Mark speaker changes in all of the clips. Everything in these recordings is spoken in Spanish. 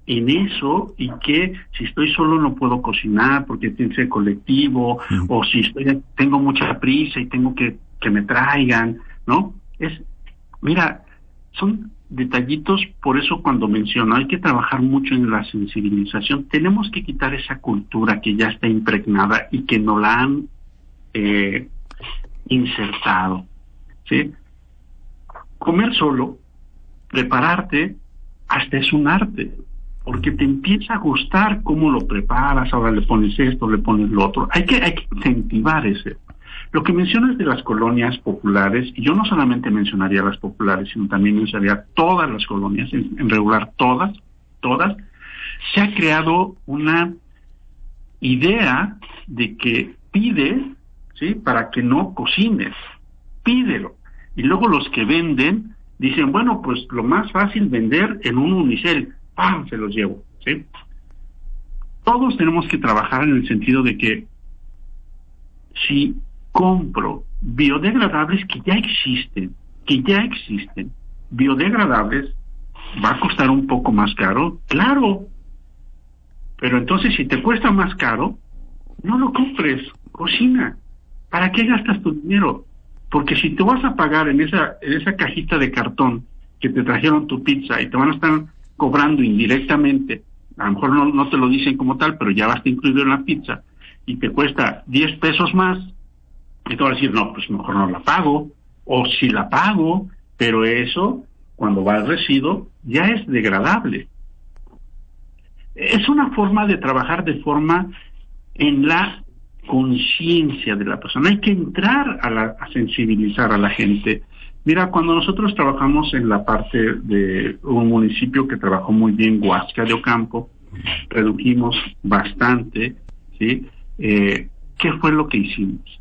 Speaker 1: en eso, y que si estoy solo no puedo cocinar porque tiene que ser colectivo, o si tengo mucha prisa y tengo que me traigan, ¿no? Mira, son detallitos. Por eso cuando menciono, hay que trabajar mucho en la sensibilización. Tenemos que quitar esa cultura que ya está impregnada y que nos la han insertado, ¿sí? Comer solo, prepararte, hasta es un arte, porque te empieza a gustar cómo lo preparas. Ahora le pones esto, le pones lo otro. Hay que incentivar ese. Lo que mencionas de las colonias populares, y yo no solamente mencionaría las populares, sino también mencionaría todas las colonias, en regular todas, se ha creado una idea de que pide, ¿sí?, para que no cocines, pídelo. Y luego los que venden dicen, bueno, pues lo más fácil vender en un unicel, ¡pam!, se los llevo, ¿sí? Todos tenemos que trabajar en el sentido de que si compro biodegradables que ya existen, biodegradables, ¿va a costar un poco más caro? Claro, pero entonces si te cuesta más caro, no lo compres, cocina. ¿Para qué gastas tu dinero? Porque si te vas a pagar en esa cajita de cartón que te trajeron tu pizza y te van a estar cobrando indirectamente, a lo mejor no te lo dicen como tal, pero ya va a estar incluido en la pizza, y te cuesta 10 pesos más, y te vas a decir, no, pues mejor no la pago, o si la pago, pero eso, cuando va al residuo, ya es degradable. Es una forma de trabajar de forma en la conciencia de la persona. Hay que entrar a sensibilizar a la gente. Mira, cuando nosotros trabajamos en la parte de un municipio que trabajó muy bien, Huasca de Ocampo, redujimos bastante, ¿sí? ¿Qué fue lo que hicimos?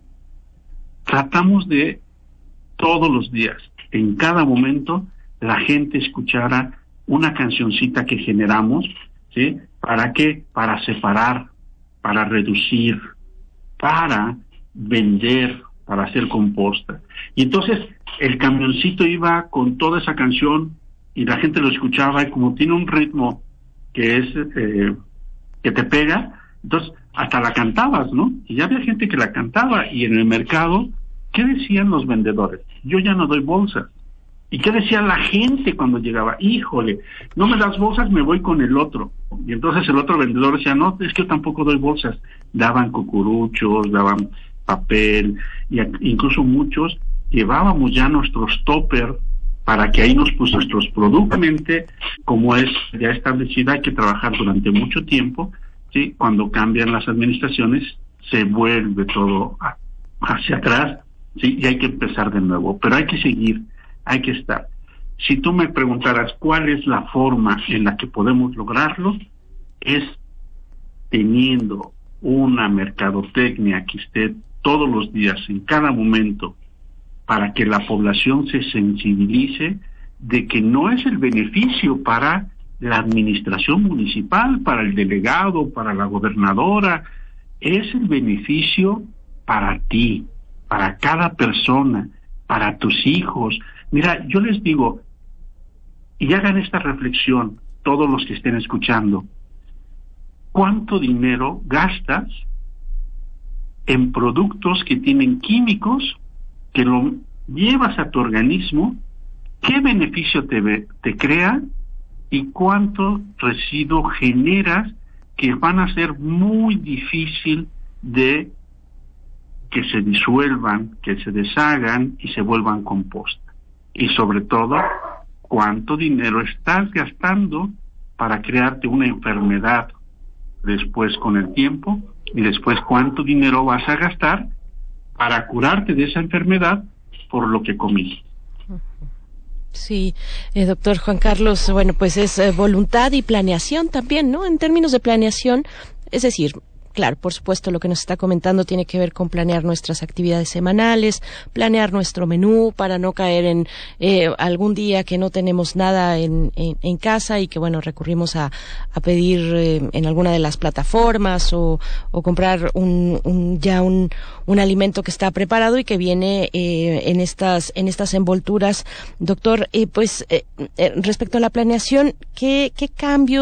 Speaker 1: Tratamos de todos los días, en cada momento, la gente escuchara una cancioncita que generamos, ¿sí? ¿Para qué? Para separar, para reducir, para vender, para hacer composta. Y entonces el camioncito iba con toda esa canción y la gente lo escuchaba, y como tiene un ritmo que es que te pega, entonces hasta la cantabas, ¿no? Y ya había gente que la cantaba. Y en el mercado, ¿qué decían los vendedores? Yo ya no doy bolsas. ¿Y qué decía la gente cuando llegaba? Híjole, no me das bolsas, me voy con el otro. Y entonces el otro vendedor decía, no, es que yo tampoco doy bolsas. Daban cucuruchos, daban papel, y incluso muchos llevábamos ya nuestros topper para que ahí nos puso nuestros productos. Como es ya establecida, hay que trabajar durante mucho tiempo, ¿sí? Cuando cambian las administraciones, se vuelve todo hacia atrás, ¿sí? Y hay que empezar de nuevo, pero hay que seguir, hay que estar. Si tú me preguntaras cuál es la forma en la que podemos lograrlo, es teniendo una mercadotecnia que esté todos los días, en cada momento, para que la población se sensibilice de que no es el beneficio para la administración municipal, para el delegado, para la gobernadora, es el beneficio para ti, para cada persona, para tus hijos. Mira, yo les digo, y hagan esta reflexión, todos los que estén escuchando, ¿cuánto dinero gastas en productos que tienen químicos, que lo llevas a tu organismo? ¿Qué beneficio te crea? ¿Y cuánto residuo generas que van a ser muy difícil de que se disuelvan, que se deshagan y se vuelvan composta? Y sobre todo, ¿cuánto dinero estás gastando para crearte una enfermedad después con el tiempo? Y después, ¿cuánto dinero vas a gastar para curarte de esa enfermedad por lo que comiste?
Speaker 2: Sí, doctor Juan Carlos, bueno, pues es voluntad y planeación también, ¿no? En términos de planeación, es decir, claro, por supuesto, lo que nos está comentando tiene que ver con planear nuestras actividades semanales, planear nuestro menú para no caer en algún día que no tenemos nada en casa y que, bueno, recurrimos a pedir en alguna de las plataformas o comprar un alimento que está preparado y que viene en estas envolturas. Doctor, respecto a la planeación, ¿qué cambios